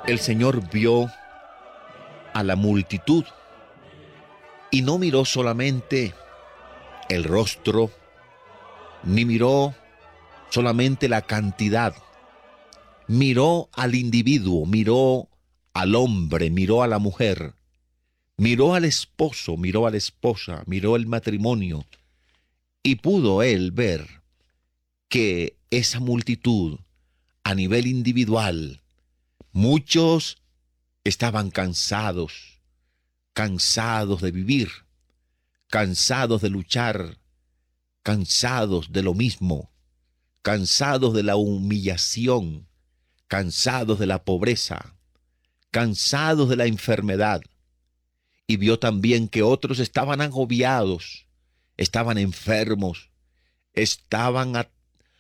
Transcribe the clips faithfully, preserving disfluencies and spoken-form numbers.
el Señor vio a la multitud y no miró solamente el rostro, ni miró solamente la cantidad. Miró al individuo, miró al hombre, miró a la mujer, miró al esposo, miró a la esposa, miró el matrimonio, y pudo él ver que esa multitud, a nivel individual, muchos estaban cansados, cansados de vivir, cansados de luchar, cansados de lo mismo, cansados de la humillación, cansados de la pobreza, cansados de la enfermedad. Y vio también que otros estaban agobiados, estaban enfermos, estaban at-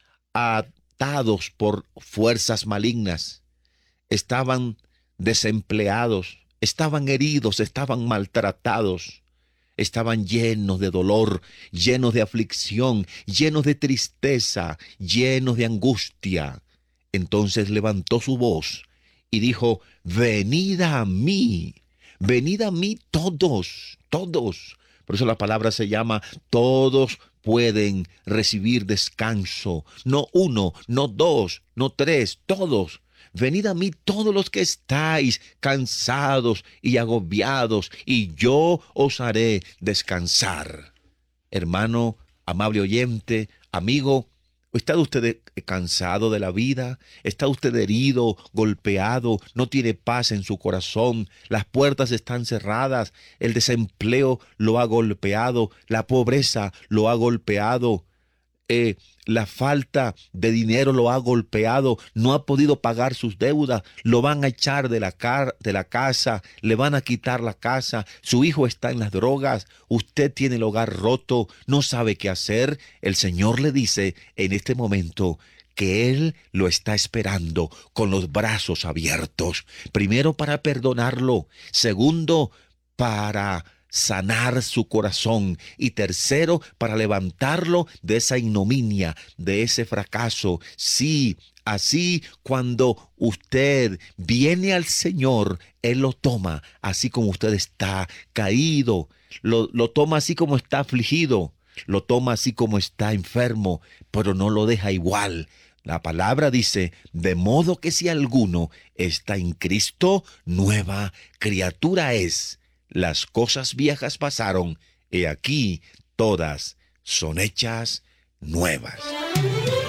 atados por fuerzas malignas, estaban desempleados, estaban heridos, estaban maltratados, estaban llenos de dolor, llenos de aflicción, llenos de tristeza, llenos de angustia. Entonces levantó su voz y dijo: venid a mí, venid a mí todos, todos. Por eso la palabra se llama todos pueden recibir descanso. No uno, no dos, no tres, todos. Venid a mí todos los que estáis cansados y agobiados, y yo os haré descansar. Hermano, amable oyente, amigo, ¿está usted cansado de la vida? ¿Está usted herido, golpeado? ¿No tiene paz en su corazón? Las puertas están cerradas, el desempleo lo ha golpeado, la pobreza lo ha golpeado. Eh, la falta de dinero lo ha golpeado, no ha podido pagar sus deudas, lo van a echar de la, car de la casa, le van a quitar la casa, su hijo está en las drogas, usted tiene el hogar roto, no sabe qué hacer. El Señor le dice en este momento que Él lo está esperando con los brazos abiertos, primero para perdonarlo, segundo para sanar su corazón, y tercero, para levantarlo de esa ignominia, de ese fracaso. Sí, así cuando usted viene al Señor, Él lo toma así como usted está caído, lo, lo toma así como está afligido, lo toma así como está enfermo, pero no lo deja igual. La palabra dice: de modo que si alguno está en Cristo, nueva criatura es. Las cosas viejas pasaron, he aquí todas son hechas nuevas.